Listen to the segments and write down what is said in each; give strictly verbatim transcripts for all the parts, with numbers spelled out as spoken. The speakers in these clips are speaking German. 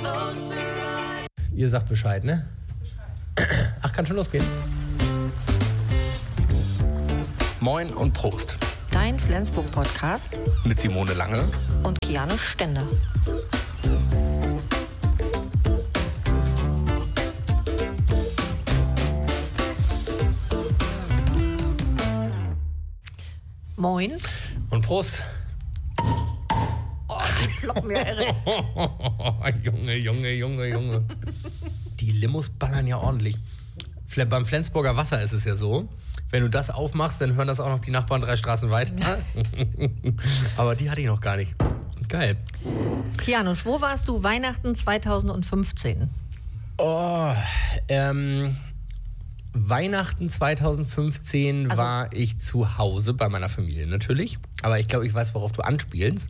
Ihr sagt Bescheid, ne? Bescheid. Ach, kann schon losgehen. Moin und Prost. Dein Flensburg-Podcast mit Simone Lange und Kiane Stender. Moin. Und Prost. Oh, die ploppen mir irre. Junge, Junge, Junge, Junge. Die Limos ballern ja ordentlich. Beim Flensburger Wasser ist es ja so, wenn du das aufmachst, dann hören das auch noch die Nachbarn drei Straßen weiter. Aber die hatte ich noch gar nicht. Geil. Kianusz, wo warst du Weihnachten zwanzig fünfzehn? Oh, ähm... Weihnachten zwanzig fünfzehn also, war ich zu Hause bei meiner Familie natürlich. Aber ich glaube, ich weiß, worauf du anspielst.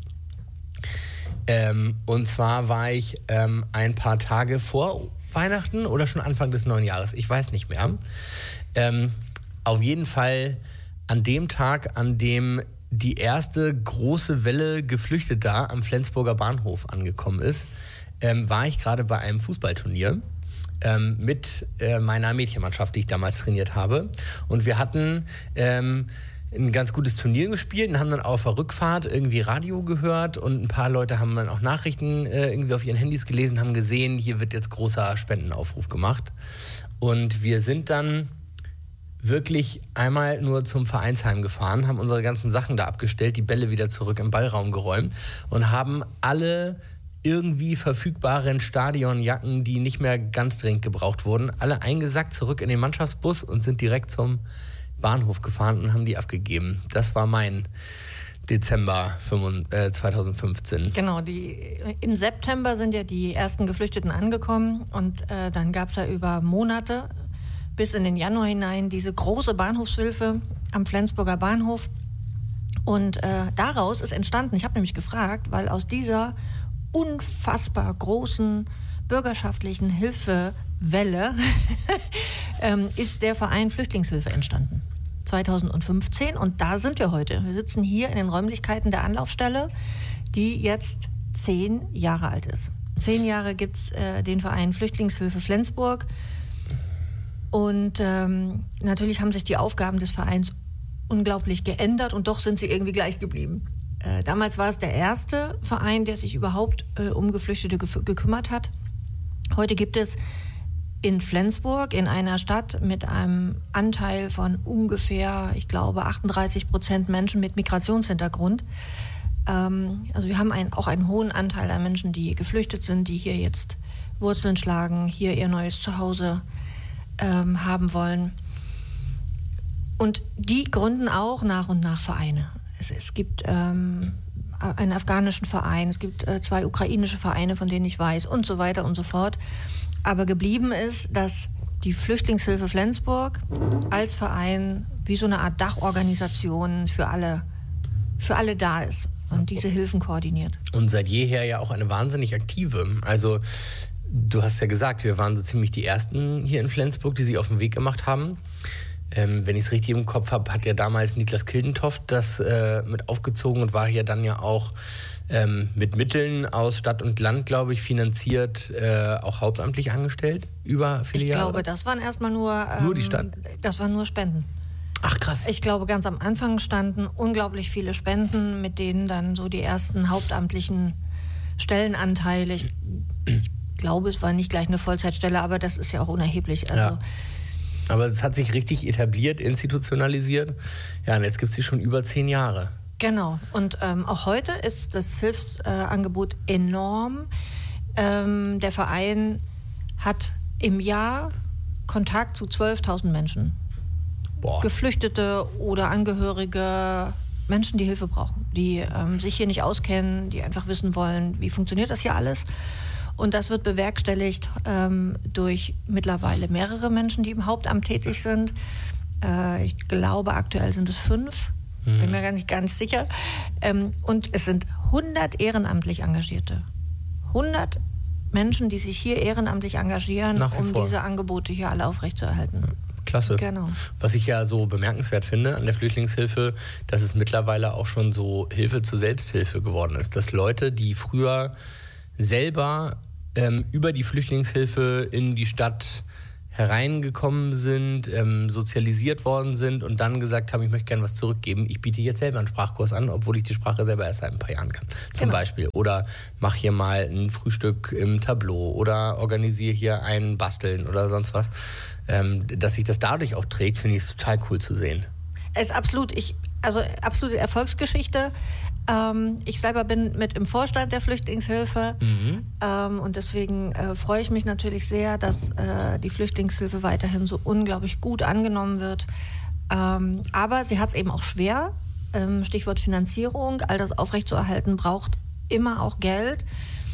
Ähm, und zwar war ich ähm, ein paar Tage vor Weihnachten oder schon Anfang des neuen Jahres. Ich weiß nicht mehr. Ähm, auf jeden Fall an dem Tag, an dem die erste große Welle Geflüchteter am Flensburger Bahnhof angekommen ist, ähm, war ich gerade bei einem Fußballturnier. Ähm, mit äh, meiner Mädchenmannschaft, die ich damals trainiert habe. Und wir hatten ähm, ein ganz gutes Turnier gespielt und haben dann auf der Rückfahrt irgendwie Radio gehört und ein paar Leute haben dann auch Nachrichten äh, irgendwie auf ihren Handys gelesen, haben gesehen, hier wird jetzt großer Spendenaufruf gemacht. Und wir sind dann wirklich einmal nur zum Vereinsheim gefahren, haben unsere ganzen Sachen da abgestellt, die Bälle wieder zurück im Ballraum geräumt und haben alle irgendwie verfügbaren Stadionjacken, die nicht mehr ganz dringend gebraucht wurden, alle eingesackt zurück in den Mannschaftsbus und sind direkt zum Bahnhof gefahren und haben die abgegeben. Das war mein Dezember zwanzig fünfzehn. Genau, die, im September sind ja die ersten Geflüchteten angekommen und äh, dann gab es ja über Monate bis in den Januar hinein diese große Bahnhofshilfe am Flensburger Bahnhof. Und äh, daraus ist entstanden, ich habe nämlich gefragt, weil aus dieser unfassbar großen bürgerschaftlichen Hilfewelle ähm, ist der Verein Flüchtlingshilfe entstanden. zwanzig fünfzehn und da sind wir heute. Wir sitzen hier in den Räumlichkeiten der Anlaufstelle, die jetzt zehn Jahre alt ist. Zehn Jahre gibt es äh, den Verein Flüchtlingshilfe Flensburg und ähm, natürlich haben sich die Aufgaben des Vereins unglaublich geändert und doch sind sie irgendwie gleich geblieben. Äh, damals war es der erste Verein, der sich überhaupt äh, um Geflüchtete gef- gekümmert hat. Heute gibt es in Flensburg, in einer Stadt mit einem Anteil von ungefähr, ich glaube, achtunddreißig Prozent Menschen mit Migrationshintergrund. Ähm, also wir haben ein, auch einen hohen Anteil an Menschen, die geflüchtet sind, die hier jetzt Wurzeln schlagen, hier ihr neues Zuhause ähm, haben wollen. Und die gründen auch nach und nach Vereine. Es, es gibt ähm, einen afghanischen Verein, es gibt äh, zwei ukrainische Vereine, von denen ich weiß und so weiter und so fort. Aber geblieben ist, dass die Flüchtlingshilfe Flensburg als Verein wie so eine Art Dachorganisation für alle, für alle da ist und diese Hilfen koordiniert. Und seit jeher ja auch eine wahnsinnig aktive. Also du hast ja gesagt, wir waren so ziemlich die Ersten hier in Flensburg, die sich auf den Weg gemacht haben. Ähm, wenn ich es richtig im Kopf habe, hat ja damals Niklas Kildentoft das äh, mit aufgezogen und war hier dann ja auch ähm, mit Mitteln aus Stadt und Land, glaube ich, finanziert, äh, auch hauptamtlich angestellt über viele ich Jahre. Ich glaube, das waren erstmal nur... Ähm, nur die Stadt? Das waren nur Spenden. Ach krass. Ich glaube, ganz am Anfang standen unglaublich viele Spenden, mit denen dann so die ersten hauptamtlichen Stellenanteile, ich, ich glaube, es war nicht gleich eine Vollzeitstelle, aber das ist ja auch unerheblich. Also, ja. Aber es hat sich richtig etabliert, institutionalisiert. Ja, und jetzt gibt es sie schon über zehn Jahre. Genau. Und ähm, auch heute ist das Hilfsangebot äh, enorm. Ähm, der Verein hat im Jahr Kontakt zu zwölftausend Menschen. Boah. Geflüchtete oder Angehörige, Menschen, die Hilfe brauchen, die ähm, sich hier nicht auskennen, die einfach wissen wollen, wie funktioniert das hier alles. Und das wird bewerkstelligt ähm, durch mittlerweile mehrere Menschen, die im Hauptamt tätig sind. Äh, ich glaube, aktuell sind es fünf. Mhm. Bin mir gar nicht ganz sicher. Ähm, und es sind hundert ehrenamtlich Engagierte. hundert Menschen, die sich hier ehrenamtlich engagieren, um vor. diese Angebote hier alle aufrechtzuerhalten. Klasse. Genau. Was ich ja so bemerkenswert finde an der Flüchtlingshilfe, dass es mittlerweile auch schon so Hilfe zur Selbsthilfe geworden ist. Dass Leute, die früher selber ähm, über die Flüchtlingshilfe in die Stadt hereingekommen sind, ähm, sozialisiert worden sind und dann gesagt haben, ich möchte gerne was zurückgeben. Ich biete jetzt selber einen Sprachkurs an, obwohl ich die Sprache selber erst seit ein paar Jahren kann. Zum genau. Beispiel. Oder mach hier mal ein Frühstück im Tableau oder organisiere hier ein Basteln oder sonst was. Ähm, dass sich das dadurch auch trägt, finde ich es total cool zu sehen. Es ist absolut, ich, also absolute Erfolgsgeschichte. Ähm, ich selber bin mit im Vorstand der Flüchtlingshilfe mhm. ähm, und deswegen äh, freue ich mich natürlich sehr, dass äh, die Flüchtlingshilfe weiterhin so unglaublich gut angenommen wird. Ähm, aber sie hat es eben auch schwer. Ähm, Stichwort Finanzierung, all das aufrechtzuerhalten braucht immer auch Geld,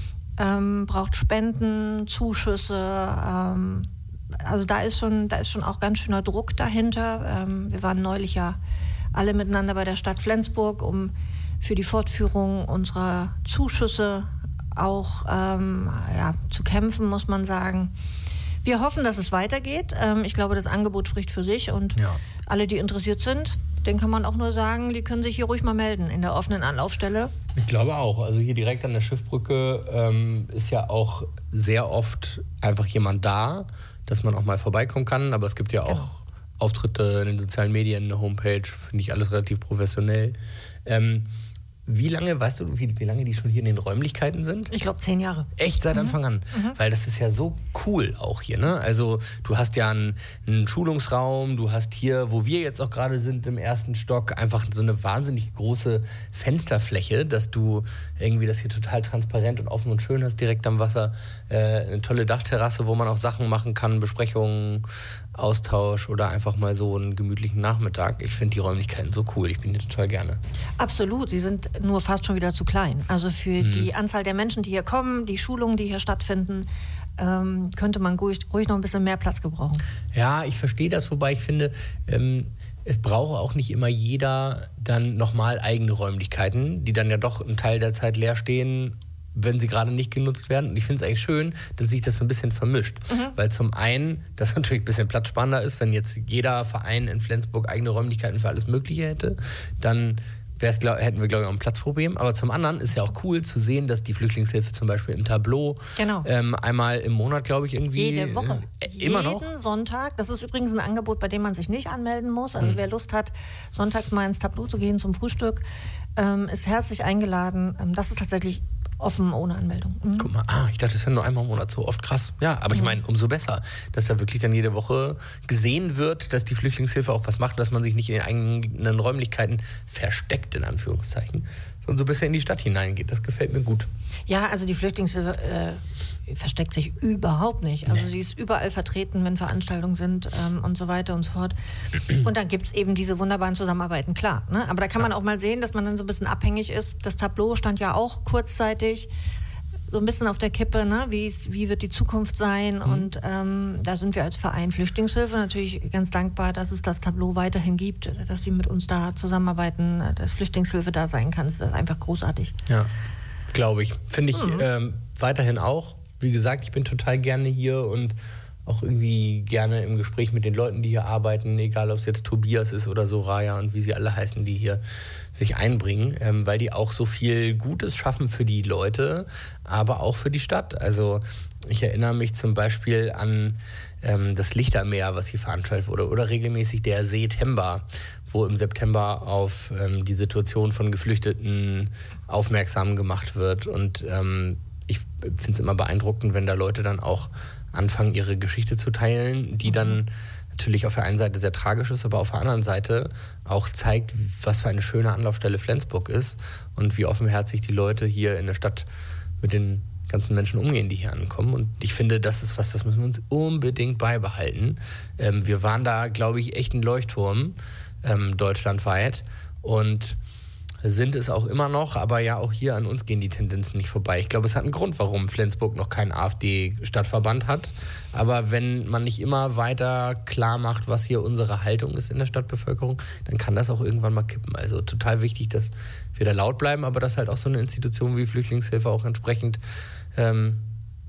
ähm, braucht Spenden, Zuschüsse. Ähm, also da ist schon, da ist schon auch ganz schöner Druck dahinter. Ähm, wir waren neulich ja alle miteinander bei der Stadt Flensburg, um für die Fortführung unserer Zuschüsse auch ähm, ja, zu kämpfen, muss man sagen. Wir hoffen, dass es weitergeht. Ähm, ich glaube, das Angebot spricht für sich und ja. alle, die interessiert sind, denen kann man auch nur sagen, die können sich hier ruhig mal melden in der offenen Anlaufstelle. Ich glaube auch. Also hier direkt an der Schiffbrücke ähm, ist ja auch sehr oft einfach jemand da, dass man auch mal vorbeikommen kann. Aber es gibt ja auch genau. Auftritte in den sozialen Medien, eine Homepage, finde ich alles relativ professionell. Ähm, Wie lange, weißt du, wie, wie lange die schon hier in den Räumlichkeiten sind? Ich glaube zehn Jahre. Echt, seit mhm. Anfang an? Mhm. Weil das ist ja so cool auch hier, ne? Also du hast ja einen, einen Schulungsraum, du hast hier, wo wir jetzt auch gerade sind im ersten Stock, einfach so eine wahnsinnig große Fensterfläche, dass du irgendwie das hier total transparent und offen und schön hast, direkt am Wasser. Äh, eine tolle Dachterrasse, wo man auch Sachen machen kann, Besprechungen, Austausch oder einfach mal so einen gemütlichen Nachmittag. Ich finde die Räumlichkeiten so cool, ich bin hier total gerne. Absolut, sie sind nur fast schon wieder zu klein. Also für mhm. die Anzahl der Menschen, die hier kommen, die Schulungen, die hier stattfinden, ähm, könnte man ruhig, ruhig noch ein bisschen mehr Platz gebrauchen. Ja, ich verstehe das, wobei ich finde, ähm, es braucht auch nicht immer jeder dann nochmal eigene Räumlichkeiten, die dann ja doch einen Teil der Zeit leer stehen, wenn sie gerade nicht genutzt werden. Und ich finde es eigentlich schön, dass sich das so ein bisschen vermischt. Mhm. Weil zum einen das natürlich ein bisschen platzsparender ist, wenn jetzt jeder Verein in Flensburg eigene Räumlichkeiten für alles Mögliche hätte, dann glaub, hätten wir, glaube ich, auch ein Platzproblem. Aber zum anderen ist ja auch cool zu sehen, dass die Flüchtlingshilfe zum Beispiel im Tableau genau. ähm, einmal im Monat, glaube ich, irgendwie... Jede Woche. Äh, immer Jeden noch? Jeden Sonntag. Das ist übrigens ein Angebot, bei dem man sich nicht anmelden muss. Also mhm. wer Lust hat, sonntags mal ins Tableau zu gehen zum Frühstück, ähm, ist herzlich eingeladen. Ähm, das ist tatsächlich offen, ohne Anmeldung. Mhm. Guck mal, ah, ich dachte, das wäre nur einmal im Monat so oft. Krass. Ja, aber ich meine, umso besser, dass da wirklich dann jede Woche gesehen wird, dass die Flüchtlingshilfe auch was macht, dass man sich nicht in den eigenen Räumlichkeiten versteckt, in Anführungszeichen, sondern so ein bisschen in die Stadt hineingeht. Das gefällt mir gut. Ja, also die Flüchtlingshilfe äh, versteckt sich überhaupt nicht. Also nee. sie ist überall vertreten, wenn Veranstaltungen sind ähm, und so weiter und so fort. Und dann gibt es eben diese wunderbaren Zusammenarbeiten, klar. Ne? Aber da kann man auch mal sehen, dass man dann so ein bisschen abhängig ist. Das Tableau stand ja auch kurzzeitig so ein bisschen auf der Kippe, ne? wie, wie wird die Zukunft sein? Mhm. Und ähm, da sind wir als Verein Flüchtlingshilfe natürlich ganz dankbar, dass es das Tableau weiterhin gibt, dass sie mit uns da zusammenarbeiten, dass Flüchtlingshilfe da sein kann. Das ist einfach großartig. Ja, glaube ich. Finde ich mhm. ähm, weiterhin auch. Wie gesagt, ich bin total gerne hier und auch irgendwie gerne im Gespräch mit den Leuten, die hier arbeiten, egal ob es jetzt Tobias ist oder Soraya und wie sie alle heißen, die hier sich einbringen, ähm, weil die auch so viel Gutes schaffen für die Leute, aber auch für die Stadt. Also ich erinnere mich zum Beispiel an ähm, das Lichtermeer, was hier veranstaltet wurde, oder regelmäßig der September, wo im September auf ähm, die Situation von Geflüchteten aufmerksam gemacht wird. Und ähm, ich finde es immer beeindruckend, wenn da Leute dann auch anfangen, ihre Geschichte zu teilen, die dann natürlich auf der einen Seite sehr tragisch ist, aber auf der anderen Seite auch zeigt, was für eine schöne Anlaufstelle Flensburg ist und wie offenherzig die Leute hier in der Stadt mit den ganzen Menschen umgehen, die hier ankommen. Und ich finde, das ist was, das müssen wir uns unbedingt beibehalten. Ähm, wir waren da, glaube ich, echt ein Leuchtturm, ähm, deutschlandweit, und sind es auch immer noch, aber ja, auch hier an uns gehen die Tendenzen nicht vorbei. Ich glaube, es hat einen Grund, warum Flensburg noch keinen AfD-Stadtverband hat. Aber wenn man nicht immer weiter klar macht, was hier unsere Haltung ist in der Stadtbevölkerung, dann kann das auch irgendwann mal kippen. Also total wichtig, dass wir da laut bleiben, aber dass halt auch so eine Institution wie Flüchtlingshilfe auch entsprechend ähm,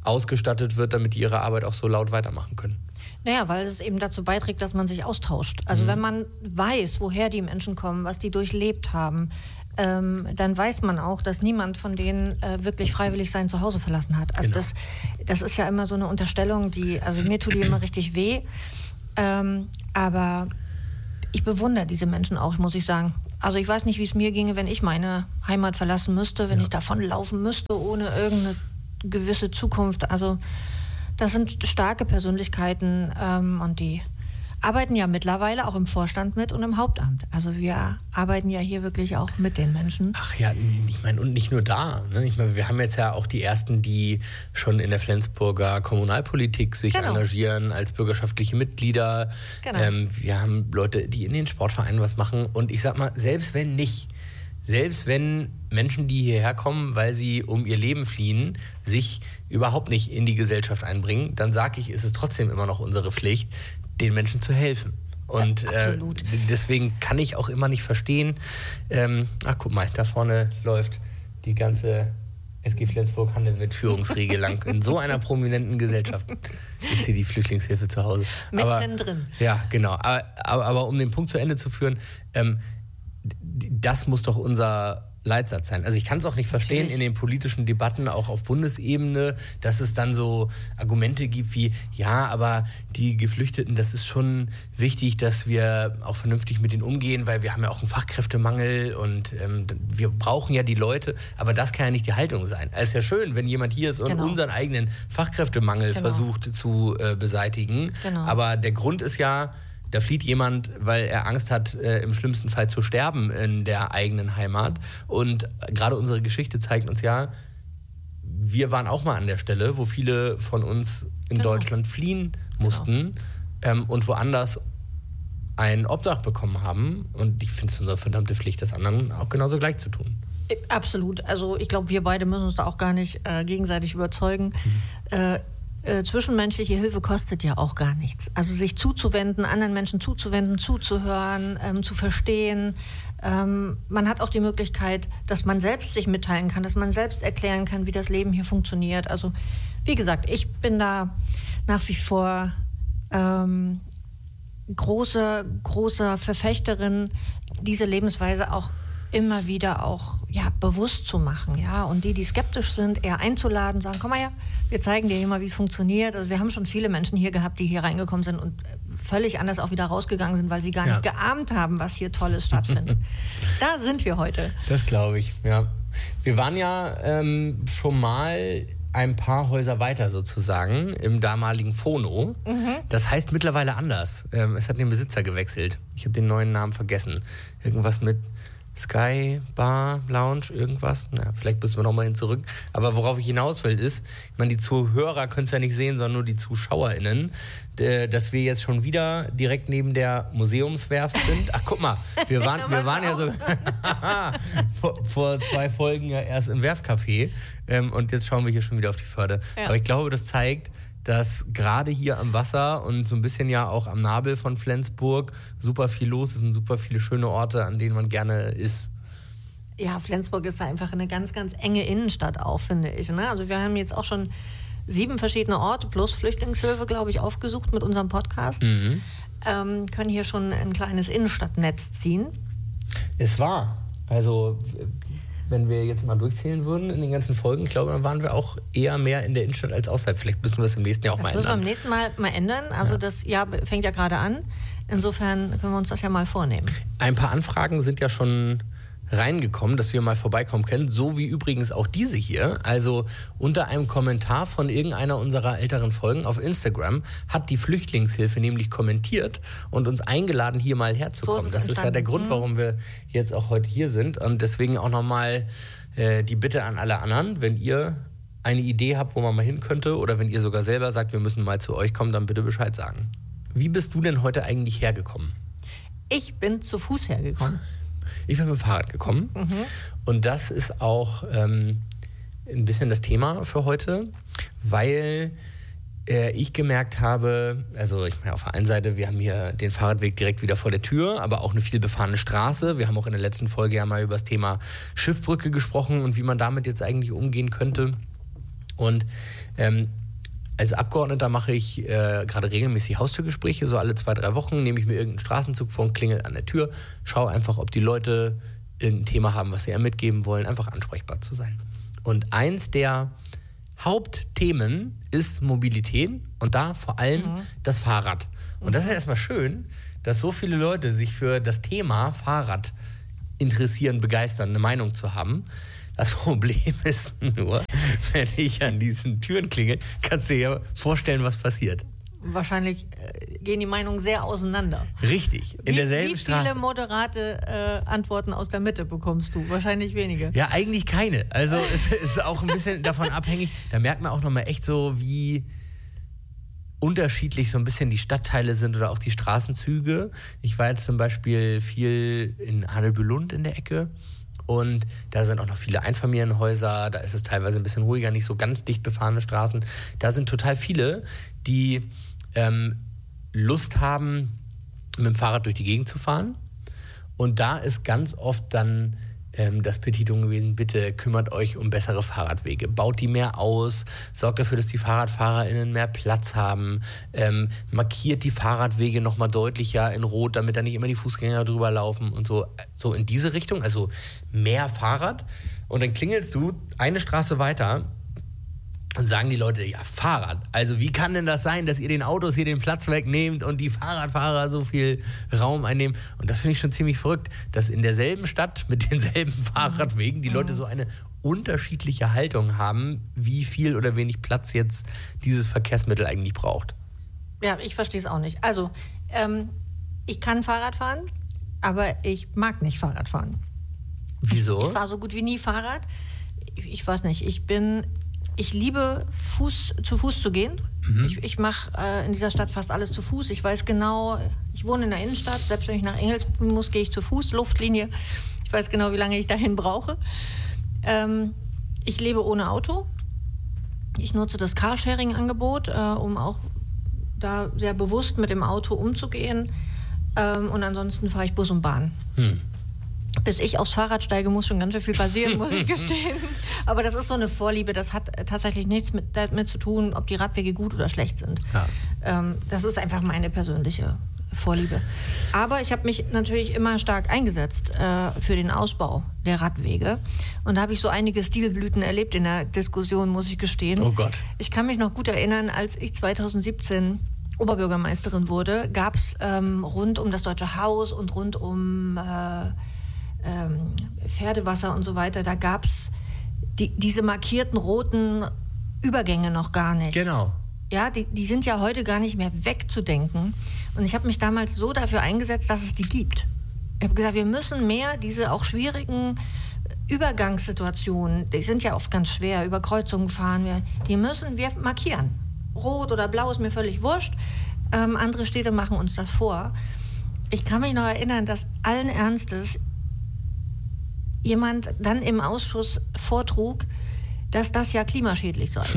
ausgestattet wird, damit die ihre Arbeit auch so laut weitermachen können. Naja, weil es eben dazu beiträgt, dass man sich austauscht. Also mhm. wenn man weiß, woher die Menschen kommen, was die durchlebt haben, ähm, dann weiß man auch, dass niemand von denen äh, wirklich freiwillig sein Zuhause verlassen hat. Also genau. das, das ist ja immer so eine Unterstellung, die, also mir tut die immer richtig weh. Ähm, aber ich bewundere diese Menschen auch, muss ich sagen. Also ich weiß nicht, wie es mir ginge, wenn ich meine Heimat verlassen müsste, wenn ja. ich davonlaufen müsste, ohne irgendeine gewisse Zukunft. Also das sind starke Persönlichkeiten ähm, und die arbeiten ja mittlerweile auch im Vorstand mit und im Hauptamt. Also wir arbeiten ja hier wirklich auch mit den Menschen. Ach ja, ich meine, und nicht nur da. Ne? Ich meine, wir haben jetzt ja auch die Ersten, die schon in der Flensburger Kommunalpolitik sich genau. engagieren als bürgerschaftliche Mitglieder. Genau. Ähm, wir haben Leute, die in den Sportvereinen was machen. Und ich sag mal, selbst wenn nicht, selbst wenn Menschen, die hierher kommen, weil sie um ihr Leben fliehen, sich überhaupt nicht in die Gesellschaft einbringen, dann sage ich, ist es trotzdem immer noch unsere Pflicht, den Menschen zu helfen. Und ja, äh, deswegen kann ich auch immer nicht verstehen, ähm, ach guck mal, da vorne läuft die ganze S G Flensburg-Handewitt Führungsriege lang. In so einer prominenten Gesellschaft ist hier die Flüchtlingshilfe zu Hause. Mittendrin. Ja, genau. Aber, aber, aber um den Punkt zu Ende zu führen, ähm, das muss doch unser Leitsatz sein. Also ich kann es auch nicht verstehen Natürlich. in den politischen Debatten, auch auf Bundesebene, dass es dann so Argumente gibt wie, ja, aber die Geflüchteten, das ist schon wichtig, dass wir auch vernünftig mit denen umgehen, weil wir haben ja auch einen Fachkräftemangel und ähm, wir brauchen ja die Leute, aber das kann ja nicht die Haltung sein. Es ist ja schön, wenn jemand hier ist und genau. unseren eigenen Fachkräftemangel genau. versucht zu äh, beseitigen, genau. aber der Grund ist ja, da flieht jemand, weil er Angst hat, äh, im schlimmsten Fall zu sterben in der eigenen Heimat. Und gerade unsere Geschichte zeigt uns ja, wir waren auch mal an der Stelle, wo viele von uns in genau. Deutschland fliehen mussten genau. ähm, und woanders ein Obdach bekommen haben. Und ich finde es unsere verdammte Pflicht, das anderen auch genauso gleich zu tun. Absolut. Also ich glaube, wir beide müssen uns da auch gar nicht äh, gegenseitig überzeugen. Mhm. Äh, Äh, zwischenmenschliche Hilfe kostet ja auch gar nichts. Also sich zuzuwenden, anderen Menschen zuzuwenden, zuzuhören, ähm, zu verstehen. Ähm, man hat auch die Möglichkeit, dass man selbst sich mitteilen kann, dass man selbst erklären kann, wie das Leben hier funktioniert. Also wie gesagt, ich bin da nach wie vor ähm, große, große Verfechterin, diese Lebensweise auch immer wieder auch ja, bewusst zu machen. Ja? Und die, die skeptisch sind, eher einzuladen, sagen, komm mal her, wir zeigen dir hier mal, wie es funktioniert. Also wir haben schon viele Menschen hier gehabt, die hier reingekommen sind und völlig anders auch wieder rausgegangen sind, weil sie gar ja. nicht geahnt haben, was hier Tolles stattfindet. Da sind wir heute. Das glaube ich, ja. Wir waren ja ähm, schon mal ein paar Häuser weiter sozusagen im damaligen Phono. Mhm. Das heißt mittlerweile anders. Ähm, es hat den Besitzer gewechselt. Ich habe den neuen Namen vergessen. Irgendwas mit Sky, Bar, Lounge, irgendwas. Na, vielleicht müssen wir noch mal hin zurück. Aber worauf ich hinaus will, ist, ich meine, die Zuhörer können es ja nicht sehen, sondern nur die ZuschauerInnen, dass wir jetzt schon wieder direkt neben der Museumswerft sind. Ach, guck mal, wir waren, wir waren ja so vor, vor zwei Folgen ja erst im Werftcafé ähm, und jetzt schauen wir hier schon wieder auf die Förde. Ja. Aber ich glaube, das zeigt, dass gerade hier am Wasser und so ein bisschen ja auch am Nabel von Flensburg super viel los ist und super viele schöne Orte, an denen man gerne ist. Ja, Flensburg ist einfach eine ganz, ganz enge Innenstadt auch, finde ich. Ne? Also wir haben jetzt auch schon sieben verschiedene Orte plus Flüchtlingshilfe, glaube ich, aufgesucht mit unserem Podcast. Mhm. Ähm, können hier schon ein kleines Innenstadtnetz ziehen. Es war. Also wenn wir jetzt mal durchzählen würden in den ganzen Folgen, ich glaube, dann waren wir auch eher mehr in der Innenstadt als außerhalb. Vielleicht müssen wir das im nächsten Jahr auch das mal ändern. Das müssen wir im nächsten Mal mal ändern. Also ja. das Jahr fängt ja gerade an. Insofern können wir uns das ja mal vornehmen. Ein paar Anfragen sind ja schon reingekommen, dass wir mal vorbeikommen können, so wie übrigens auch diese hier. Also unter einem Kommentar von irgendeiner unserer älteren Folgen auf Instagram hat die Flüchtlingshilfe nämlich kommentiert und uns eingeladen, hier mal herzukommen. So ist das ist ja der Grund, warum wir jetzt auch heute hier sind. Und deswegen auch nochmal äh, die Bitte an alle anderen, wenn ihr eine Idee habt, wo man mal hin könnte oder wenn ihr sogar selber sagt, wir müssen mal zu euch kommen, dann bitte Bescheid sagen. Wie bist du denn heute eigentlich hergekommen? Ich bin zu Fuß hergekommen. Ich bin mit dem Fahrrad gekommen mhm. und das ist auch ähm, ein bisschen das Thema für heute, weil äh, ich gemerkt habe, also ich meine auf der einen Seite, wir haben hier den Fahrradweg direkt wieder vor der Tür, aber auch eine viel befahrene Straße. Wir haben auch in der letzten Folge ja mal über das Thema Schiffbrücke gesprochen und wie man damit jetzt eigentlich umgehen könnte. Und ähm, als Abgeordneter mache ich äh, gerade regelmäßig Haustürgespräche, so alle zwei, drei Wochen nehme ich mir irgendeinen Straßenzug vor und klingel an der Tür, schaue einfach, ob die Leute irgendein Thema haben, was sie ja mitgeben wollen, einfach ansprechbar zu sein. Und eins der Hauptthemen ist Mobilität und da vor allem mhm. das Fahrrad. Und das ist erstmal schön, dass so viele Leute sich für das Thema Fahrrad interessieren, begeistern, eine Meinung zu haben. Das Problem ist nur, wenn ich an diesen Türen klingel, kannst du dir ja vorstellen, was passiert. Wahrscheinlich äh, gehen die Meinungen sehr auseinander. Richtig. In wie, derselben wie Straße. viele moderate äh, Antworten aus der Mitte bekommst du? Wahrscheinlich wenige. Ja, eigentlich keine. Also es ist auch ein bisschen davon abhängig. Da merkt man auch nochmal echt so, wie unterschiedlich so ein bisschen die Stadtteile sind oder auch die Straßenzüge. Ich war jetzt zum Beispiel viel in Adelbülund in der Ecke. Und da sind auch noch viele Einfamilienhäuser, da ist es teilweise ein bisschen ruhiger, nicht so ganz dicht befahrene Straßen. Da sind total viele, die ähm, Lust haben, mit dem Fahrrad durch die Gegend zu fahren. Und da ist ganz oft dann ähm, das Petitum gewesen, bitte kümmert euch um bessere Fahrradwege. Baut die mehr aus, sorgt dafür, dass die FahrradfahrerInnen mehr Platz haben, ähm, markiert die Fahrradwege nochmal deutlicher in Rot, damit da nicht immer die Fußgänger drüber laufen und so. So in diese Richtung, also mehr Fahrrad. Und dann klingelst du eine Straße weiter und sagen die Leute, ja, Fahrrad. Also wie kann denn das sein, dass ihr den Autos hier den Platz wegnehmt und die Fahrradfahrer so viel Raum einnehmen? Und das finde ich schon ziemlich verrückt, dass in derselben Stadt mit denselben Fahrradwegen die Leute so eine unterschiedliche Haltung haben, wie viel oder wenig Platz jetzt dieses Verkehrsmittel eigentlich braucht. Ja, ich verstehe es auch nicht. Also, ähm, ich kann Fahrrad fahren, aber ich mag nicht Fahrrad fahren. Wieso? Ich fahre so gut wie nie Fahrrad. Ich, ich weiß nicht, ich bin... Ich liebe, Fuß, zu Fuß zu gehen. Mhm. Ich, ich mache äh, in dieser Stadt fast alles zu Fuß. Ich weiß genau, ich wohne in der Innenstadt. Selbst wenn ich nach Engelsbrunn muss, gehe ich zu Fuß, Luftlinie. Ich weiß genau, wie lange ich dahin brauche. Ähm, ich lebe ohne Auto. Ich nutze das Carsharing-Angebot, äh, um auch da sehr bewusst mit dem Auto umzugehen. Ähm, und ansonsten fahre ich Bus und Bahn. Mhm. Bis ich aufs Fahrrad steige, muss schon ganz schön viel passieren, muss ich gestehen. Aber das ist so eine Vorliebe, das hat tatsächlich nichts mit, damit zu tun, ob die Radwege gut oder schlecht sind. Ja. Ähm, das ist einfach meine persönliche Vorliebe. Aber ich habe mich natürlich immer stark eingesetzt äh, für den Ausbau der Radwege. Und da habe ich so einige Stilblüten erlebt in der Diskussion, muss ich gestehen. Oh Gott. Ich kann mich noch gut erinnern, als ich zweitausendsiebzehn Oberbürgermeisterin wurde, gab es ähm, rund um das Deutsche Haus und rund um... Äh, Ähm, Pferdewasser und so weiter, da gab es die, diese markierten roten Übergänge noch gar nicht. Genau. Ja, die, die sind ja heute gar nicht mehr wegzudenken. Und ich habe mich damals so dafür eingesetzt, dass es die gibt. Ich habe gesagt, wir müssen mehr diese auch schwierigen Übergangssituationen, die sind ja oft ganz schwer, über Kreuzungen fahren wir, die müssen wir markieren. Rot oder blau ist mir völlig wurscht. Ähm, andere Städte machen uns das vor. Ich kann mich noch erinnern, dass allen Ernstes jemand dann im Ausschuss vortrug, dass das ja klimaschädlich sei.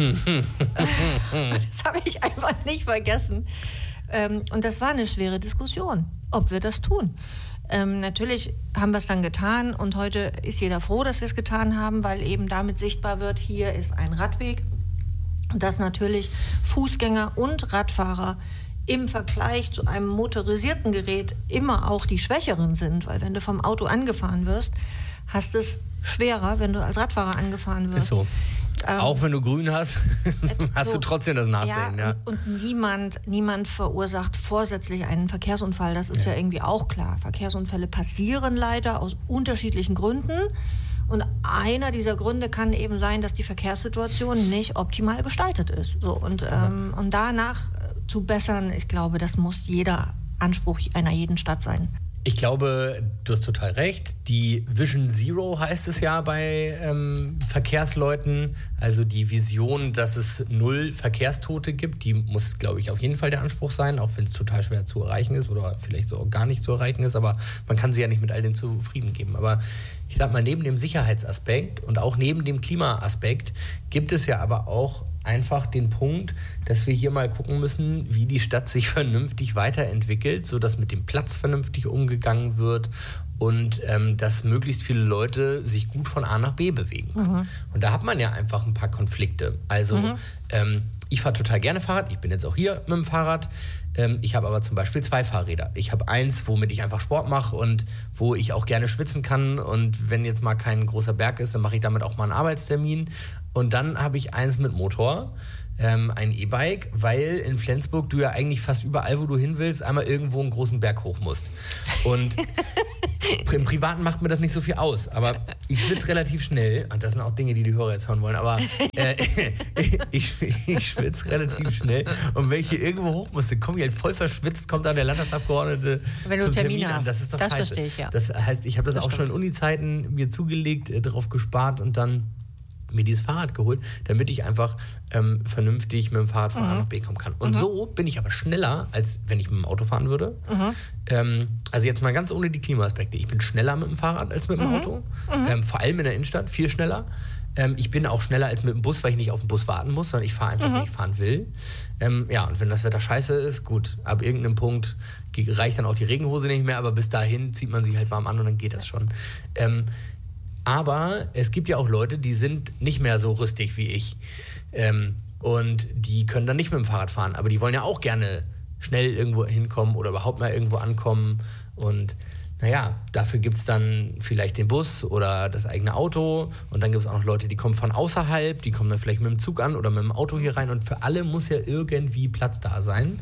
Das habe ich einfach nicht vergessen. Ähm, und das war eine schwere Diskussion, ob wir das tun. Ähm, natürlich haben wir es dann getan und heute ist jeder froh, dass wir es getan haben, weil eben damit sichtbar wird, hier ist ein Radweg und dass natürlich Fußgänger und Radfahrer im Vergleich zu einem motorisierten Gerät immer auch die Schwächeren sind, weil wenn du vom Auto angefahren wirst, hast es schwerer, wenn du als Radfahrer angefahren wirst. Ist so. Ähm, auch wenn du grün hast, hast so, du trotzdem das Nachsehen. Ja, ja. Und, und niemand, niemand verursacht vorsätzlich einen Verkehrsunfall. Das ist ja. ja irgendwie auch klar. Verkehrsunfälle passieren leider aus unterschiedlichen Gründen. Und einer dieser Gründe kann eben sein, dass die Verkehrssituation nicht optimal gestaltet ist. So, und, ähm, und danach zu bessern, ich glaube, das muss jeder Anspruch einer jeden Stadt sein. Ich glaube, du hast total recht. Die Vision Zero heißt es ja bei ähm, Verkehrsleuten. Also die Vision, dass es null Verkehrstote gibt, die muss, glaube ich, auf jeden Fall der Anspruch sein, auch wenn es total schwer zu erreichen ist oder vielleicht so gar nicht zu erreichen ist. Aber man kann sie ja nicht mit all dem zufrieden geben. Aber ich sag mal, neben dem Sicherheitsaspekt und auch neben dem Klimaaspekt gibt es ja aber auch einfach den Punkt, dass wir hier mal gucken müssen, wie die Stadt sich vernünftig weiterentwickelt, sodass mit dem Platz vernünftig umgegangen wird und ähm, dass möglichst viele Leute sich gut von A nach B bewegen können. Mhm. Und da hat man ja einfach ein paar Konflikte. Also mhm. ähm, ich fahre total gerne Fahrrad, ich bin jetzt auch hier mit dem Fahrrad. Ähm, ich habe aber zum Beispiel zwei Fahrräder. Ich habe eins, womit ich einfach Sport mache und wo ich auch gerne schwitzen kann. Und wenn jetzt mal kein großer Berg ist, dann mache ich damit auch mal einen Arbeitstermin. Und dann habe ich eins mit Motor. Ähm, ein E-Bike, weil in Flensburg du ja eigentlich fast überall, wo du hin willst, einmal irgendwo einen großen Berg hoch musst. Und im Privaten macht mir das nicht so viel aus, aber ich schwitze relativ schnell, und das sind auch Dinge, die die Hörer jetzt hören wollen, aber äh, ich, ich schwitze relativ schnell, und wenn ich hier irgendwo hoch musste, komme ich halt voll verschwitzt, kommt da der Landtagsabgeordnete wenn du zum Termin Termin hast. an. Das ist doch das scheiße. Verstehe ich, ja. Das heißt, ich habe das, das auch stimmt. schon in Uni-Zeiten mir zugelegt, äh, darauf gespart und dann mir dieses Fahrrad geholt, damit ich einfach ähm, vernünftig mit dem Fahrrad von mhm. A nach B kommen kann. Und mhm. so bin ich aber schneller, als wenn ich mit dem Auto fahren würde. Mhm. Ähm, also jetzt mal ganz ohne die Klimaaspekte. Ich bin schneller mit dem Fahrrad als mit dem mhm. Auto. Mhm. Ähm, vor allem in der Innenstadt, viel schneller. Ähm, ich bin auch schneller als mit dem Bus, weil ich nicht auf den Bus warten muss, sondern ich fahre einfach, mhm. wenn ich fahren will. Ähm, ja, und wenn das Wetter scheiße ist, gut, ab irgendeinem Punkt reicht dann auch die Regenhose nicht mehr, aber bis dahin zieht man sich halt warm an und dann geht das schon. Ähm, Aber es gibt ja auch Leute, die sind nicht mehr so rüstig wie ich. Ähm, und die können dann nicht mit dem Fahrrad fahren. Aber die wollen ja auch gerne schnell irgendwo hinkommen oder überhaupt mal irgendwo ankommen. Und naja, dafür gibt es dann vielleicht den Bus oder das eigene Auto. Und dann gibt es auch noch Leute, die kommen von außerhalb. Die kommen dann vielleicht mit dem Zug an oder mit dem Auto hier rein. Und für alle muss ja irgendwie Platz da sein.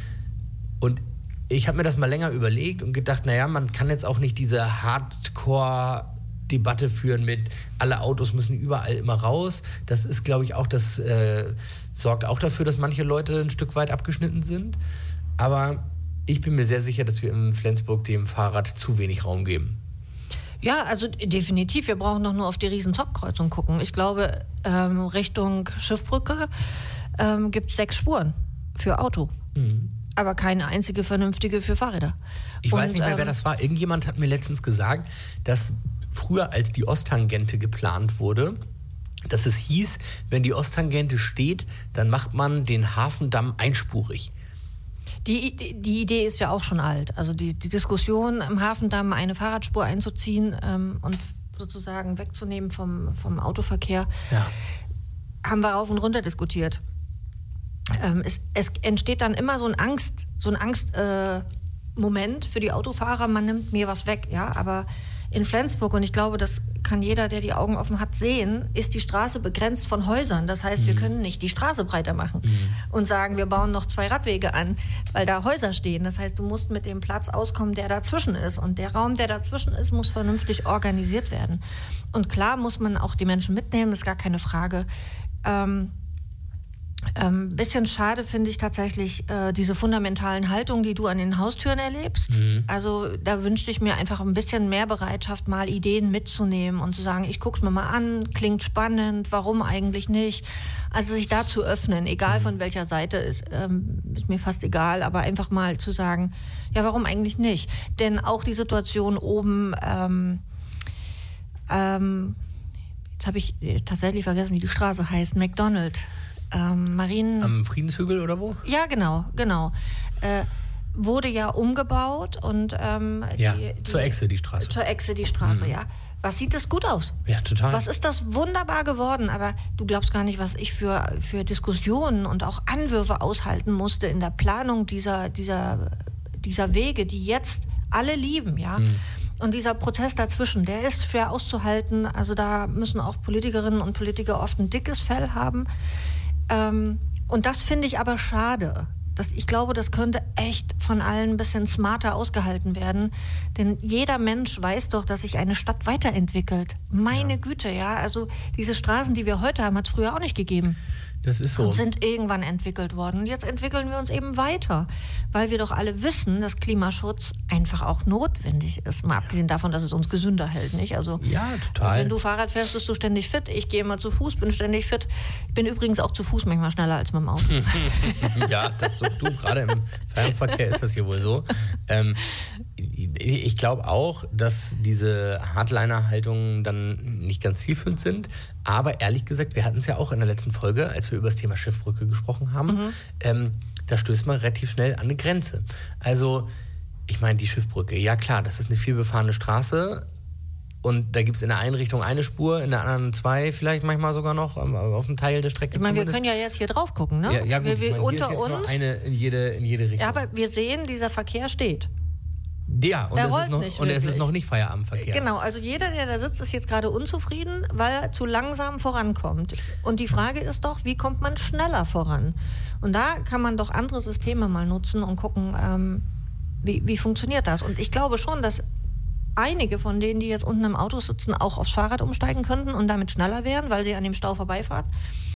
Und ich habe mir das mal länger überlegt und gedacht, naja, man kann jetzt auch nicht diese Hardcore- Debatte führen mit, alle Autos müssen überall immer raus. Das ist, glaube ich, auch, das äh, sorgt auch dafür, dass manche Leute ein Stück weit abgeschnitten sind. Aber ich bin mir sehr sicher, dass wir in Flensburg dem Fahrrad zu wenig Raum geben. Ja, also definitiv. Wir brauchen doch nur auf die Riesen-Top-Kreuzung gucken. Ich glaube, ähm, Richtung Schiffbrücke ähm, gibt es sechs Spuren für Auto. Mhm. Aber keine einzige vernünftige für Fahrräder. Ich Und, weiß nicht mehr, ähm, wer das war. Irgendjemand hat mir letztens gesagt, dass früher, als die Osttangente geplant wurde, dass es hieß, wenn die Osttangente steht, dann macht man den Hafendamm einspurig. Die, die Idee ist ja auch schon alt. Also die, die Diskussion, im Hafendamm eine Fahrradspur einzuziehen ähm, und sozusagen wegzunehmen vom, vom Autoverkehr, ja. haben wir rauf und runter diskutiert. Ähm, es, es entsteht dann immer so ein Angst, so ein Angstmoment äh, für die Autofahrer, man nimmt mir was weg, ja, aber in Flensburg, und ich glaube, das kann jeder, der die Augen offen hat, sehen, ist die Straße begrenzt von Häusern. Das heißt, mhm. wir können nicht die Straße breiter machen mhm. und sagen, wir bauen noch zwei Radwege an, weil da Häuser stehen. Das heißt, du musst mit dem Platz auskommen, der dazwischen ist. Und der Raum, der dazwischen ist, muss vernünftig organisiert werden. Und klar muss man auch die Menschen mitnehmen, das ist gar keine Frage. Ähm, Ein ähm, bisschen schade finde ich tatsächlich äh, diese fundamentalen Haltungen, die du an den Haustüren erlebst. Mhm. Also da wünschte ich mir einfach ein bisschen mehr Bereitschaft, mal Ideen mitzunehmen und zu sagen, ich gucke es mir mal an, klingt spannend, warum eigentlich nicht? Also sich da zu öffnen, egal von welcher Seite, ist, ähm, ist mir fast egal, aber einfach mal zu sagen, ja, warum eigentlich nicht? Denn auch die Situation oben, ähm, ähm, jetzt habe ich tatsächlich vergessen, wie die Straße heißt, McDonald. Ähm, Marien... Am Friedenshügel oder wo? Ja, genau, genau. Äh, wurde ja umgebaut und... Ähm, ja, die, die, zur Echse die Straße. Zur Echse die Straße, mhm. ja. Was sieht das gut aus? Ja, total. Was ist das wunderbar geworden? Aber du glaubst gar nicht, was ich für, für Diskussionen und auch Anwürfe aushalten musste in der Planung dieser, dieser, dieser Wege, die jetzt alle lieben, ja. Mhm. Und dieser Prozess dazwischen, der ist schwer auszuhalten. Also da müssen auch Politikerinnen und Politiker oft ein dickes Fell haben. Ähm, und das finde ich aber schade. Das, ich glaube, das könnte echt von allen ein bisschen smarter ausgehalten werden. Denn jeder Mensch weiß doch, dass sich eine Stadt weiterentwickelt. Meine ja. Güte, ja. Also diese Straßen, die wir heute haben, hat es früher auch nicht gegeben. Das ist so. Und sind irgendwann entwickelt worden. Und jetzt entwickeln wir uns eben weiter. Weil wir doch alle wissen, dass Klimaschutz einfach auch notwendig ist. Mal ja. abgesehen davon, dass es uns gesünder hält, nicht? Also, ja, total. Wenn du Fahrrad fährst, bist du ständig fit. Ich gehe immer zu Fuß, bin ständig fit. Ich bin übrigens auch zu Fuß manchmal schneller als mit dem Auto. Ja, das so, du, gerade im Fernverkehr ist das hier wohl so. Ähm, ich glaube auch, dass diese Hardliner-Haltungen dann nicht ganz zielführend sind. Aber ehrlich gesagt, wir hatten es ja auch in der letzten Folge, als wir über das Thema Schiffbrücke gesprochen haben, mhm. ähm, da stößt man relativ schnell an eine Grenze. Also ich meine, die Schiffbrücke, ja klar, das ist eine vielbefahrene Straße und da gibt es in der einen Richtung eine Spur, in der anderen zwei vielleicht manchmal sogar noch auf einem Teil der Strecke. Ich meine, wir können ja jetzt hier drauf gucken, ne? Ja, ja gut, wir, wir, ich meine, unter hier ist jetzt uns. nur eine in jede, in jede Richtung. Ja, aber wir sehen, dieser Verkehr steht. Ja, und, er es rollt ist, noch, nicht und es ist wirklich. noch nicht Feierabendverkehr. Genau, also jeder, der da sitzt, ist jetzt gerade unzufrieden, weil er zu langsam vorankommt. Und die Frage ist doch, wie kommt man schneller voran? Und da kann man doch andere Systeme mal nutzen und gucken, ähm, wie, wie funktioniert das? Und ich glaube schon, dass einige von denen, die jetzt unten im Auto sitzen, auch aufs Fahrrad umsteigen könnten und damit schneller wären, weil sie an dem Stau vorbeifahren.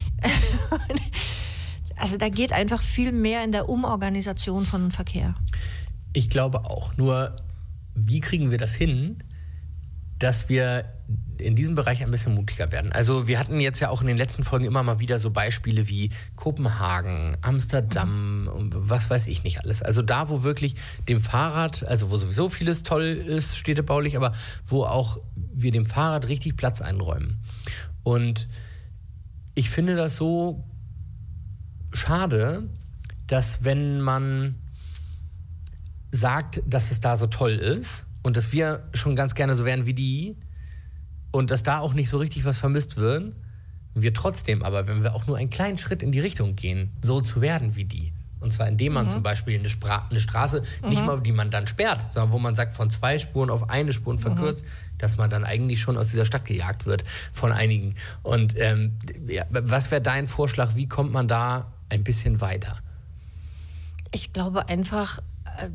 Also da geht einfach viel mehr in der Umorganisation von Verkehr. Ich glaube auch. Nur, wie kriegen wir das hin, dass wir in diesem Bereich ein bisschen mutiger werden? Also wir hatten jetzt ja auch in den letzten Folgen immer mal wieder so Beispiele wie Kopenhagen, Amsterdam und was weiß ich nicht alles. Also da, wo wirklich dem Fahrrad, also wo sowieso vieles toll ist, städtebaulich, aber wo auch wir dem Fahrrad richtig Platz einräumen. Und ich finde das so schade, dass wenn man sagt, dass es da so toll ist und dass wir schon ganz gerne so werden wie die und dass da auch nicht so richtig was vermisst wird, wir trotzdem aber, wenn wir auch nur einen kleinen Schritt in die Richtung gehen, so zu werden wie die. Und zwar indem man mhm. zum Beispiel eine, Spra- eine Straße, mhm. nicht mal die man dann sperrt, sondern wo man sagt, von zwei Spuren auf eine Spur verkürzt, mhm. dass man dann eigentlich schon aus dieser Stadt gejagt wird von einigen. Und ähm, ja, was wäre dein Vorschlag, wie kommt man da ein bisschen weiter? Ich glaube einfach, äh,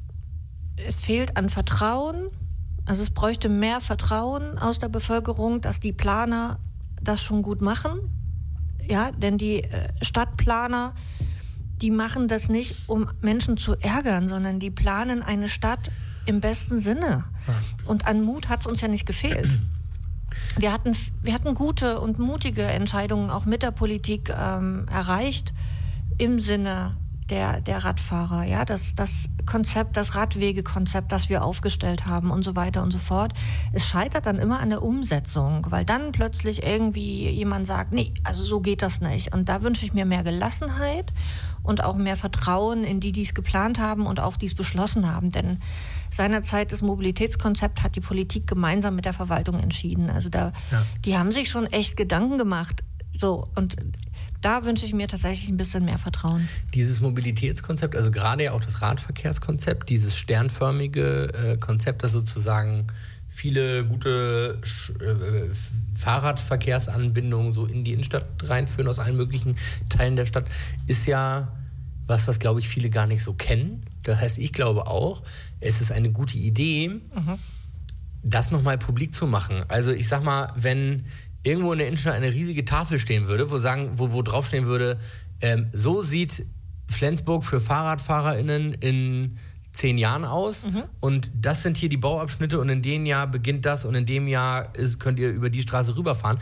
es fehlt an Vertrauen. Also es bräuchte mehr Vertrauen aus der Bevölkerung, dass die Planer das schon gut machen. Ja, denn die äh, Stadtplaner, die machen das nicht, um Menschen zu ärgern, sondern die planen eine Stadt im besten Sinne. Und an Mut hat es uns ja nicht gefehlt. Wir hatten, wir hatten gute und mutige Entscheidungen auch mit der Politik ähm, erreicht im Sinne Der, der Radfahrer, ja, das, das Konzept, das Radwegekonzept, das wir aufgestellt haben und so weiter und so fort. Es scheitert dann immer an der Umsetzung, weil dann plötzlich irgendwie jemand sagt, nee, also so geht das nicht. Und da wünsche ich mir mehr Gelassenheit und auch mehr Vertrauen in die, die es geplant haben und auch die es beschlossen haben. Denn seinerzeit das Mobilitätskonzept hat die Politik gemeinsam mit der Verwaltung entschieden. Also da, ja. die haben sich schon echt Gedanken gemacht. So, und da wünsche ich mir tatsächlich ein bisschen mehr Vertrauen. Dieses Mobilitätskonzept, also gerade ja auch das Radverkehrskonzept, dieses sternförmige äh, Konzept, das sozusagen viele gute äh, Fahrradverkehrsanbindungen so in die Innenstadt reinführen aus allen möglichen Teilen der Stadt, ist ja was, was glaube ich viele gar nicht so kennen. Das heißt, ich glaube auch, es ist eine gute Idee, mhm. das nochmal publik zu machen. Also ich sag mal, wenn irgendwo in der Innenstadt eine riesige Tafel stehen würde, wo, sagen, wo, wo draufstehen würde, ähm, so sieht Flensburg für FahrradfahrerInnen in zehn Jahren aus mhm. und das sind hier die Bauabschnitte und in dem Jahr beginnt das und in dem Jahr ist, könnt ihr über die Straße rüberfahren.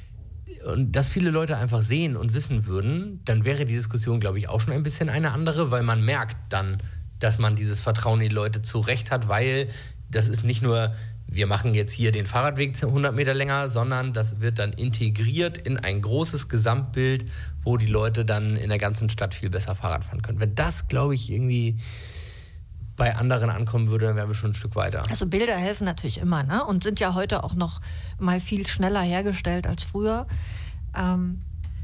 Und dass viele Leute einfach sehen und wissen würden, dann wäre die Diskussion, glaube ich, auch schon ein bisschen eine andere, weil man merkt dann, dass man dieses Vertrauen in die Leute zu Recht hat, weil das ist nicht nur, wir machen jetzt hier den Fahrradweg hundert Meter länger, sondern das wird dann integriert in ein großes Gesamtbild, wo die Leute dann in der ganzen Stadt viel besser Fahrrad fahren können. Wenn das, glaube ich, irgendwie bei anderen ankommen würde, dann wären wir schon ein Stück weiter. Also Bilder helfen natürlich immer, ne? Und sind ja heute auch noch mal viel schneller hergestellt als früher. Ähm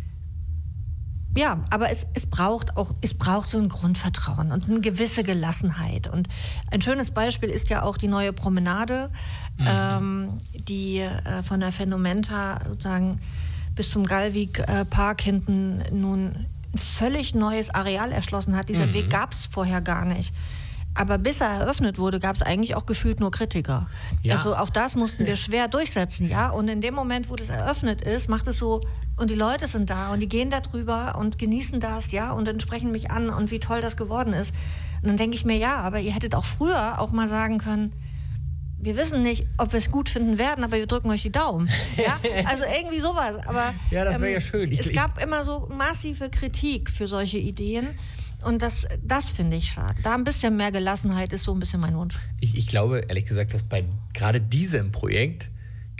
Ja, aber es, es braucht auch, es braucht so ein Grundvertrauen und eine gewisse Gelassenheit. Und ein schönes Beispiel ist ja auch die neue Promenade, mhm. ähm, die äh, von der Phänomenta sozusagen bis zum Gallwig-Park hinten nun ein völlig neues Areal erschlossen hat. Dieser mhm. Weg gab es vorher gar nicht. Aber bis er eröffnet wurde, gab es eigentlich auch gefühlt nur Kritiker. Ja. Also auch das mussten wir schwer durchsetzen, ja. Und in dem Moment, wo das eröffnet ist, macht es so, und die Leute sind da und die gehen da drüber und genießen das, ja, und dann sprechen mich an und wie toll das geworden ist. Und dann denke ich mir, ja, aber ihr hättet auch früher auch mal sagen können, wir wissen nicht, ob wir es gut finden werden, aber wir drücken euch die Daumen. Ja? Also irgendwie sowas. Aber ja, das wäre ähm, ja schön. Ich, es gab immer so massive Kritik für solche Ideen. Und das, das finde ich schade. Da ein bisschen mehr Gelassenheit ist so ein bisschen mein Wunsch. Ich, ich glaube, ehrlich gesagt, dass bei gerade diesem Projekt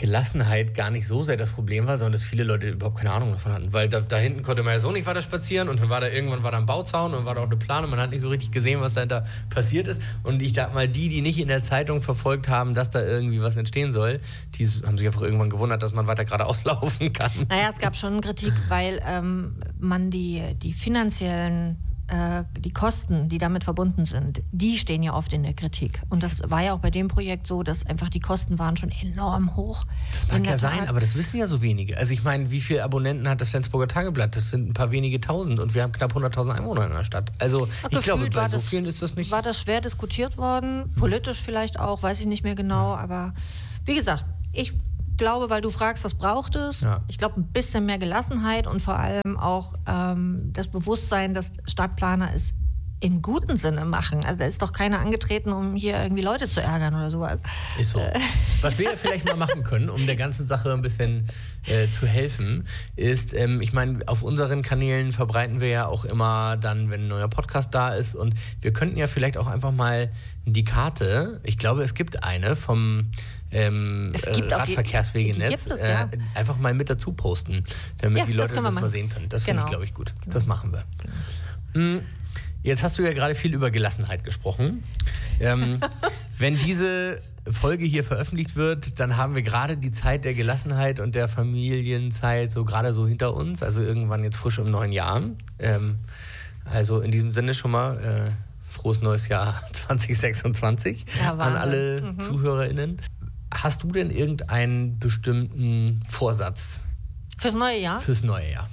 Gelassenheit gar nicht so sehr das Problem war, sondern dass viele Leute überhaupt keine Ahnung davon hatten. Weil da, da hinten konnte man ja so nicht weiter spazieren und dann war da irgendwann war da ein Bauzaun und war da auch eine Plane und man hat nicht so richtig gesehen, was dahinter passiert ist. Und ich dachte mal, die, die nicht in der Zeitung verfolgt haben, dass da irgendwie was entstehen soll, die haben sich einfach irgendwann gewundert, dass man weiter geradeaus laufen kann. Naja, es gab schon Kritik, weil ähm, man die, die finanziellen die Kosten, die damit verbunden sind, die stehen ja oft in der Kritik. Und das war ja auch bei dem Projekt so, dass einfach die Kosten waren schon enorm hoch. Das mag ja sein, aber das wissen ja so wenige. Also ich meine, wie viele Abonnenten hat das Flensburger Tageblatt? Das sind ein paar wenige Tausend und wir haben knapp hunderttausend Einwohner in der Stadt. Also ich glaube, bei so vielen ist das nicht... War das schwer diskutiert worden, politisch vielleicht auch, weiß ich nicht mehr genau, aber wie gesagt, ich glaube, weil du fragst, was braucht es? Ja. Ich glaube, ein bisschen mehr Gelassenheit und vor allem auch ähm, das Bewusstsein, dass Stadtplaner es im guten Sinne machen. Also da ist doch keiner angetreten, um hier irgendwie Leute zu ärgern oder sowas. Ist so. Was wir ja vielleicht mal machen können, um der ganzen Sache ein bisschen äh, zu helfen, ist, ähm, ich meine, auf unseren Kanälen verbreiten wir ja auch immer dann, wenn ein neuer Podcast da ist und wir könnten ja vielleicht auch einfach mal die Karte, ich glaube, es gibt eine vom Ähm, es gibt Radverkehrswegenetz, es, ja. äh, einfach mal mit dazu posten, damit ja, die Leute das, das mal sehen können. Das genau. finde ich, glaube ich, gut. Genau. Das machen wir. Genau. Jetzt hast du ja gerade viel über Gelassenheit gesprochen. Ähm, wenn diese Folge hier veröffentlicht wird, dann haben wir gerade die Zeit der Gelassenheit und der Familienzeit so gerade so hinter uns, also irgendwann jetzt frisch im neuen Jahr. Ähm, also in diesem Sinne schon mal äh, frohes neues Jahr zwanzig sechsundzwanzig ja, an alle mhm. ZuhörerInnen. Hast du denn irgendeinen bestimmten Vorsatz? Fürs neue Jahr? Fürs neue Jahr.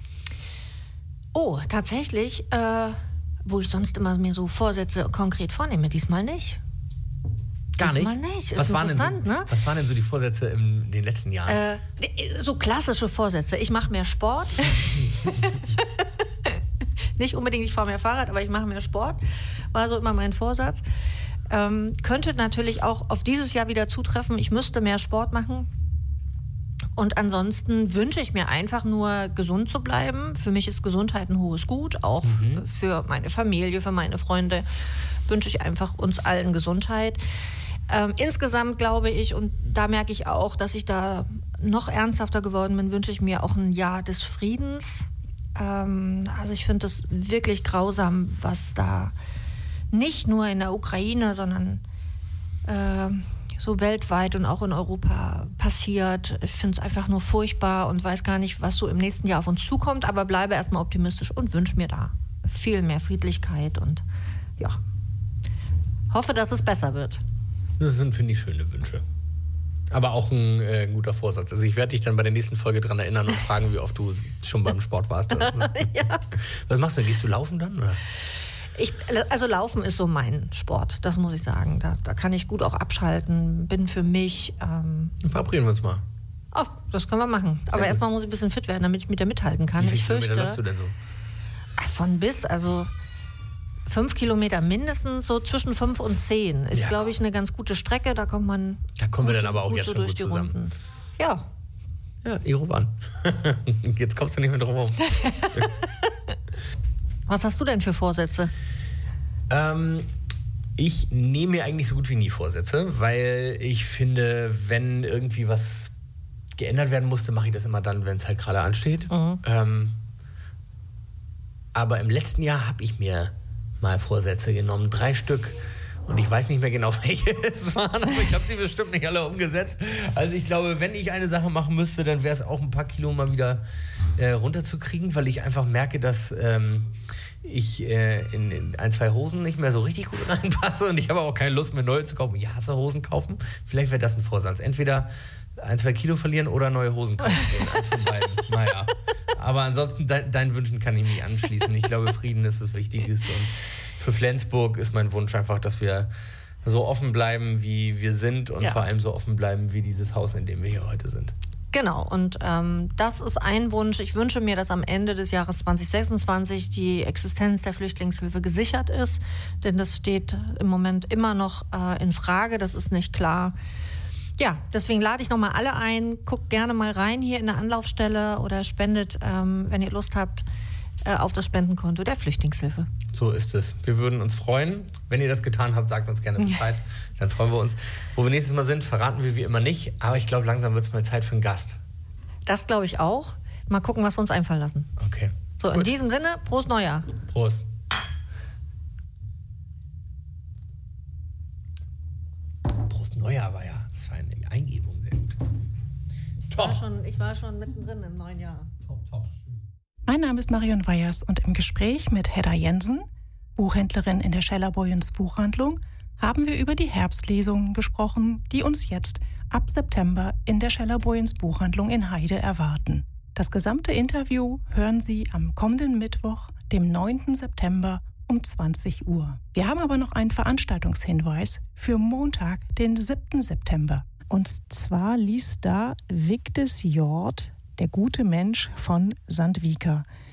Oh, tatsächlich, äh, wo ich sonst immer mir so Vorsätze konkret vornehme, diesmal nicht. Gar diesmal nicht? nicht. Was waren, denn so, ne? was waren denn so die Vorsätze in den letzten Jahren? Äh, so klassische Vorsätze. Ich mache mehr Sport. Nicht unbedingt, ich fahre mehr Fahrrad, aber ich mache mehr Sport. War so immer mein Vorsatz. Ähm, könnte natürlich auch auf dieses Jahr wieder zutreffen. Ich müsste mehr Sport machen. Und ansonsten wünsche ich mir einfach nur, gesund zu bleiben. Für mich ist Gesundheit ein hohes Gut. Auch mhm. für meine Familie, für meine Freunde wünsche ich einfach uns allen Gesundheit. Ähm, insgesamt glaube ich, und da merke ich auch, dass ich da noch ernsthafter geworden bin, wünsche ich mir auch ein Jahr des Friedens. Ähm, also ich finde das wirklich grausam, was da nicht nur in der Ukraine, sondern äh, so weltweit und auch in Europa passiert. Ich finde es einfach nur furchtbar und weiß gar nicht, was so im nächsten Jahr auf uns zukommt, aber bleibe erstmal optimistisch und wünsche mir da viel mehr Friedlichkeit und ja, hoffe, dass es besser wird. Das sind, finde ich, schöne Wünsche. Aber auch ein, äh, ein guter Vorsatz. Also ich werde dich dann bei der nächsten Folge dran erinnern und fragen, wie oft du schon beim Sport warst. Oder? Ja. Was machst du? Gehst du laufen dann? Oder? Ich, also Laufen ist so mein Sport, das muss ich sagen. Da, da kann ich gut auch abschalten, bin für mich... Ähm Verabreden wir uns mal. Oh, das können wir machen. Aber ja, erstmal muss ich ein bisschen fit werden, damit ich mit der mithalten kann. Wie viele ich Kilometer läufst du denn so? Von bis, also fünf Kilometer mindestens, so zwischen fünf und zehn. Ist, ja, glaube ich, eine ganz gute Strecke. Da kommt man. Da kommen gut, wir dann aber auch jetzt so schon gut zusammen. Runden. Ja. Ja, ich rufe an. Jetzt kommst du nicht mehr drum herum. Was hast du denn für Vorsätze? Ähm, ich nehme mir eigentlich so gut wie nie Vorsätze, weil ich finde, wenn irgendwie was geändert werden musste, mache ich das immer dann, wenn es halt gerade ansteht. Mhm. Ähm, aber im letzten Jahr habe ich mir mal Vorsätze genommen, drei Stück. Und ich weiß nicht mehr genau, welche es waren, aber ich habe sie bestimmt nicht alle umgesetzt. Also ich glaube, wenn ich eine Sache machen müsste, dann wäre es auch ein paar Kilo mal wieder äh, runterzukriegen, weil ich einfach merke, dass ähm, ich äh, in, in ein, zwei Hosen nicht mehr so richtig gut reinpasse und ich habe auch keine Lust mehr neue zu kaufen. Ich hasse Hosen kaufen. Vielleicht wäre das ein Vorsatz. Entweder ein, zwei Kilo verlieren oder neue Hosen kaufen. Eins von beiden. Naja. Aber ansonsten, de- deinen Wünschen kann ich mich anschließen. Ich glaube, Frieden ist das Wichtigste. Und für Flensburg ist mein Wunsch einfach, dass wir so offen bleiben, wie wir sind und ja. vor allem so offen bleiben, wie dieses Haus, in dem wir hier heute sind. Genau, und ähm, das ist ein Wunsch. Ich wünsche mir, dass am Ende des Jahres zwanzig sechsundzwanzig die Existenz der Flüchtlingshilfe gesichert ist, denn das steht im Moment immer noch äh, in Frage, das ist nicht klar. Ja, deswegen lade ich nochmal alle ein, guckt gerne mal rein hier in der Anlaufstelle oder spendet, ähm, wenn ihr Lust habt, äh, auf das Spendenkonto der Flüchtlingshilfe. So ist es. Wir würden uns freuen. Wenn ihr das getan habt, sagt uns gerne Bescheid. Dann freuen wir uns. Wo wir nächstes Mal sind, verraten wir wie immer nicht. Aber ich glaube, langsam wird es mal Zeit für einen Gast. Das glaube ich auch. Mal gucken, was wir uns einfallen lassen. Okay. So, Gut. In diesem Sinne, Prost Neujahr. Prost. Prost Neujahr war ja, das war eine Eingebung, sehr gut. Ich war schon, ich war schon mittendrin im neuen Jahr. Top, top. Mein Name ist Marion Weyers und im Gespräch mit Hedda Jensen, Buchhändlerin in der Scheller-Boyens Buchhandlung, haben wir über die Herbstlesungen gesprochen, die uns jetzt ab September in der Scheller-Boyens Buchhandlung in Heide erwarten. Das gesamte Interview hören Sie am kommenden Mittwoch, dem neunten September um zwanzig Uhr. Wir haben aber noch einen Veranstaltungshinweis für Montag, den siebten September. Und zwar liest da Vigdis Hjorth, der gute Mensch von Sandvika.